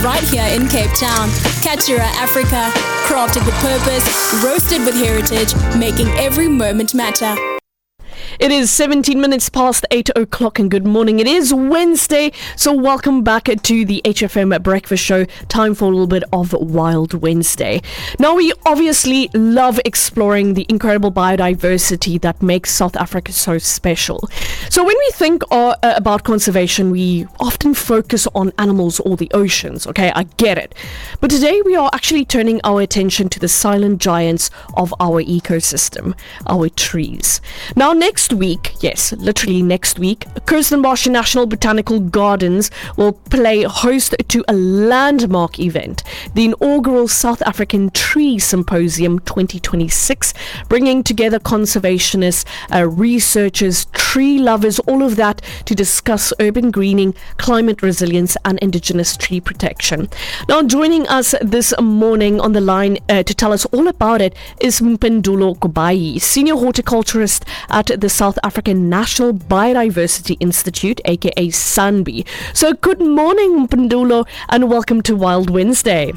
Right here in Cape Town. Katura Africa, crafted with purpose, roasted with heritage, making every moment matter. It is 17 minutes past 8 o'clock and good morning. It is Wednesday, so welcome back to the HFM Breakfast Show. Time for a little bit of Wild Wednesday. Now, we obviously love exploring the incredible biodiversity that makes South Africa so special. So when we think about conservation, we often focus on animals or the oceans. Okay, I get it. But today we are actually turning our attention to the silent giants of our ecosystem, our trees. Now, next week, yes, literally next week, Kirstenbosch National Botanical Gardens will play host to a landmark event, the inaugural South African Tree Symposium 2026, bringing together conservationists, researchers, tree lovers, all of that to discuss urban greening, climate resilience and indigenous tree protection. Now, joining us this morning on the line to tell us all about it is Mpendulo Kubayi, Senior Horticulturist at the South African National Biodiversity Institute, aka SANBI. So good morning, Mpendulo, and welcome to Wild Wednesday.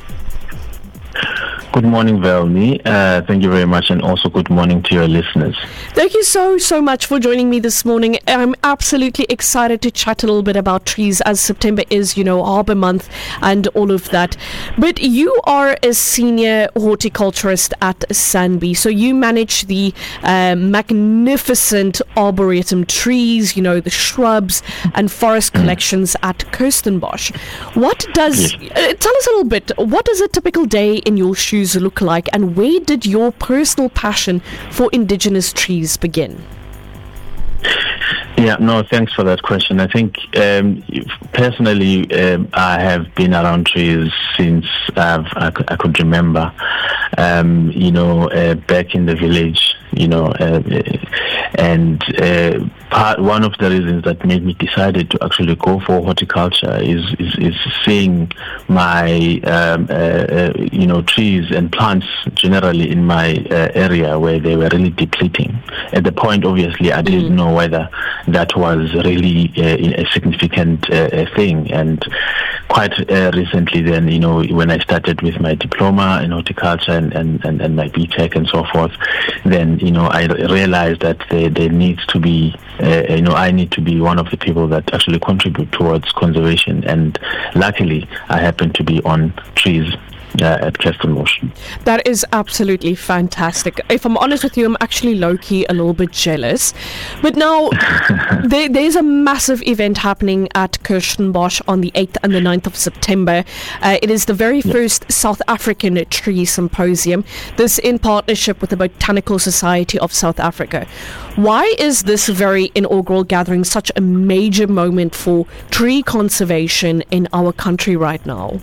Good morning, Velmi. Thank you very much, and also good morning to your listeners. Thank you so much for joining me this morning. I'm absolutely excited to chat a little bit about trees, as September is, Arbor Month and all of that. But you are a senior horticulturist at SANBI, so you manage the magnificent arboretum trees, the shrubs and forest collections at Kirstenbosch. Tell us a little bit, what does a typical day in your shoes look like, and where did your personal passion for indigenous trees begin? Yeah, no, thanks for that question. I think personally, I have been around trees since I could remember. Back in the village, one of the reasons that made me decided to actually go for horticulture is seeing my trees and plants generally in my area where they were really depleting. At the point, obviously, I didn't know whether that was really a significant thing. And quite recently, then, when I started with my diploma in horticulture and my BTech and so forth, then I realized that there needs to be I need to be one of the people that actually contribute towards conservation, and luckily I happen to be on trees at Kirstenbosch. That is absolutely fantastic. If I'm honest with you, I'm actually low-key a little bit jealous. But now, there's a massive event happening at Kirstenbosch on the 8th and the 9th of September. It is the very first South African Tree Symposium, this in partnership with the Botanical Society of South Africa. Why is this very inaugural gathering such a major moment for tree conservation in our country right now?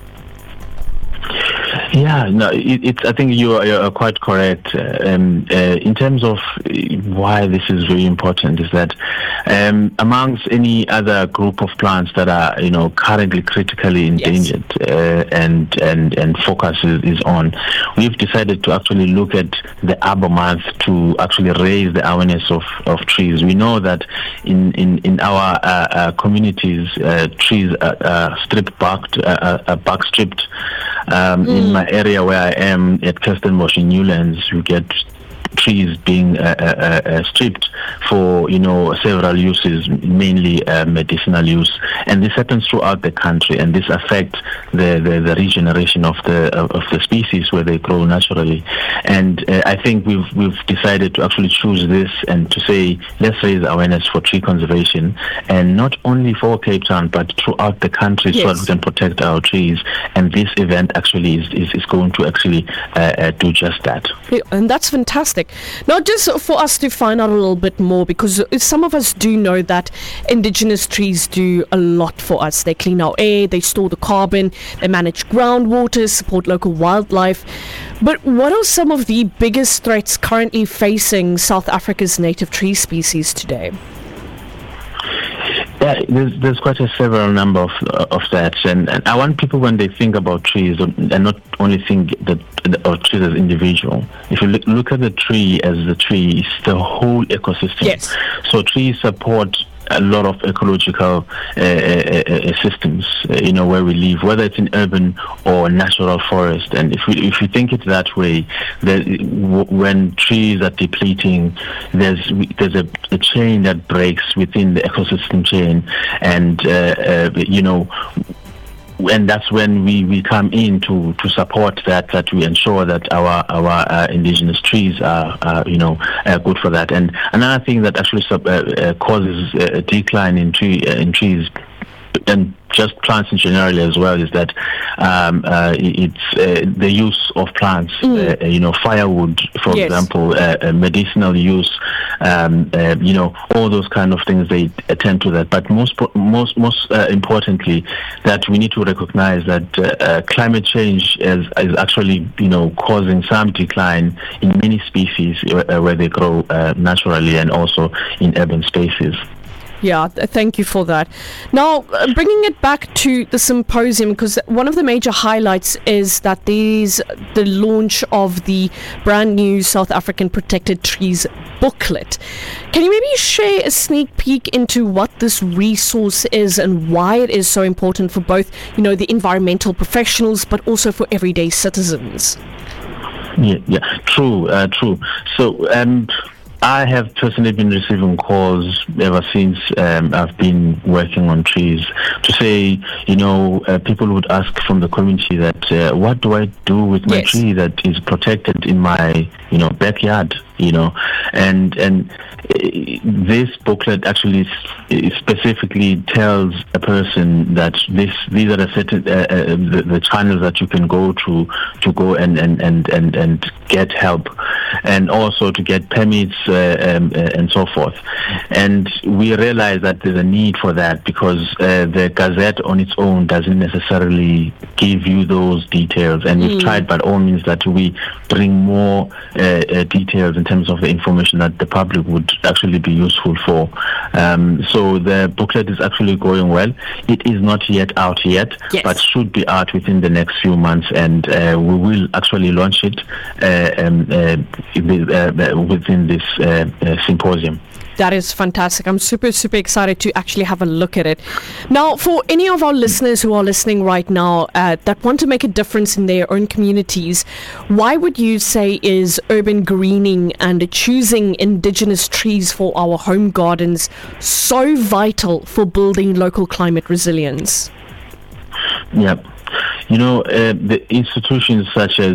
Yeah, no, I think you are quite correct. In terms of why this is very important, is that amongst any other group of plants that are currently critically endangered, and focus is on, we've decided to actually look at the Arbor Month to actually raise the awareness of trees. We know that in our communities, trees are bark stripped. In my area where I am at Kirstenbosch in Newlands, we get trees being stripped for several uses, mainly medicinal use, and this happens throughout the country, and this affects the regeneration of the species where they grow naturally. And I think we've decided to actually choose this and to say, let's raise awareness for tree conservation, and not only for Cape Town but throughout the country, so that we can protect our trees. And this event actually is going to actually do just that. And that's fantastic. Now, just for us to find out a little bit more, because some of us do know that indigenous trees do a lot for us. They clean our air, they store the carbon, they manage groundwater, support local wildlife. But what are some of the biggest threats currently facing South Africa's native tree species today? Yeah, there's quite a several number of that, and I want people, when they think about trees, and not only think of trees as individual. If you look at the tree as the tree, it's the whole ecosystem. Yes. So trees support a lot of ecological systems, where we live, whether it's in urban or natural forest. And if you think it that way, when trees are depleting, there's a chain that breaks within the ecosystem chain, and and that's when we come in to support that we ensure that our indigenous trees are good for that. And another thing that actually causes a decline in trees and just plants in general as well is that it's the use of plants, firewood, for example, medicinal use, all those kind of things, they attend to that. But most importantly, that we need to recognize that climate change is actually, causing some decline in many species where they grow naturally, and also in urban spaces. Yeah, thank you for that. Now, bringing it back to the symposium, because one of the major highlights is that the launch of the brand new South African Protected Trees booklet. Can you maybe share a sneak peek into what this resource is and why it is so important for both, the environmental professionals, but also for everyday citizens? Yeah, true. So, I have personally been receiving calls ever since I've been working on trees to say, people would ask from the community that what do I do with my tree that is protected in my, backyard, and this booklet actually specifically tells a person that these are the certain the channels that you can go to go and get help, and also to get permits and so forth. And we realize that there's a need for that, because the Gazette on its own doesn't necessarily give you those details, and we've tried by all means that we bring more details in terms of the information that the public would actually be useful for. So the booklet is actually going well. It is not yet out but should be out within the next few months, and we will actually launch it within this symposium. That is fantastic. I'm super, super excited to actually have a look at it. Now, for any of our listeners who are listening right now that want to make a difference in their own communities, why would you say is urban greening and choosing indigenous trees for our home gardens so vital for building local climate resilience? Yep. The institutions such as,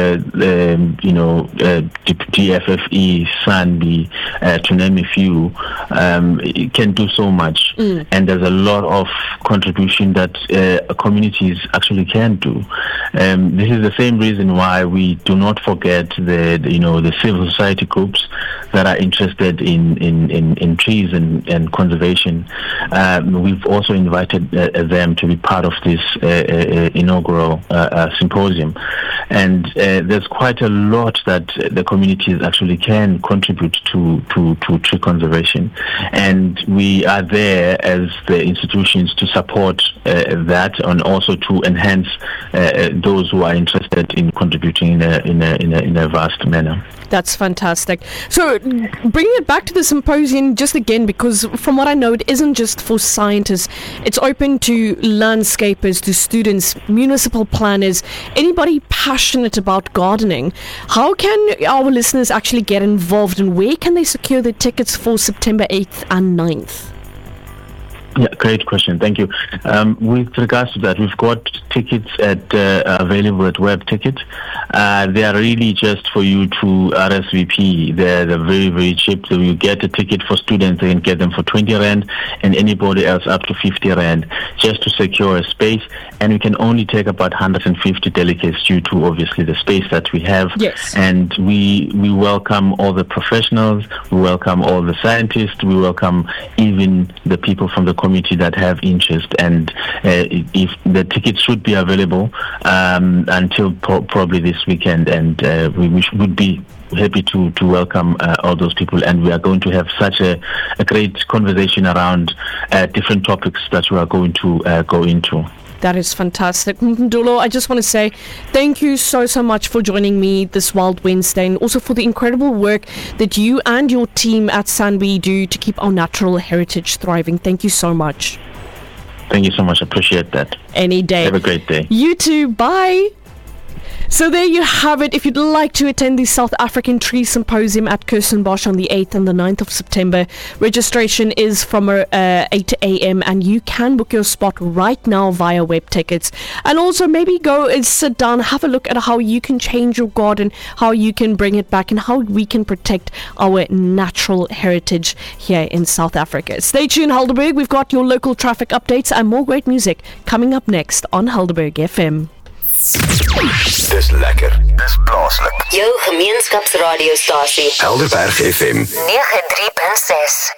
DFFE, SANBI, to name a few, can do so much. And there's a lot of contribution that communities actually can do. This is the same reason why we do not forget the civil society groups that are interested in trees and conservation. We've also invited them to be part of this inaugural symposium, and there's quite a lot that the communities actually can contribute to tree conservation, and we are there as the institutions to support that, and also to enhance those who are interested in contributing in a vast manner. That's fantastic. So bringing it back to the symposium just again, because from what I know, it isn't just for scientists. It's open to landscapers, to students, municipal planners, anybody passionate about gardening. How can our listeners actually get involved, and where can they secure their tickets for September 8th and 9th? Yeah, great question. Thank you. With regards to that, we've got tickets available at WebTicket. They are really just for you to RSVP. They're very, very cheap. So you get a ticket for students, they can get them for 20 Rand, and anybody else up to 50 Rand, just to secure a space. And we can only take about 150 delegates due to obviously the space that we have. Yes. And we welcome all the professionals, we welcome all the scientists, we welcome even the people from the community that have interest, and if the tickets should be available until probably this weekend, and we would be happy to welcome all those people, and we are going to have such a great conversation around different topics that we are going to go into. That is fantastic. Mdulo, I just want to say thank you so much for joining me this Wild Wednesday, and also for the incredible work that you and your team at SANBI do to keep our natural heritage thriving. Thank you so much. Thank you so much. I appreciate that. Any day. Have a great day. You too. Bye. So there you have it. If you'd like to attend the South African Tree Symposium at Kirstenbosch on the 8th and the 9th of September, registration is from 8 a.m. and you can book your spot right now via web tickets. And also maybe go and sit down, have a look at how you can change your garden, how you can bring it back, and how we can protect our natural heritage here in South Africa. Stay tuned, Helderberg. We've got your local traffic updates and more great music coming up next on Helderberg FM. Dis lekker. Dis plaaslik. Jou gemeenskapsradiostasie. Helderberg FM 93.6.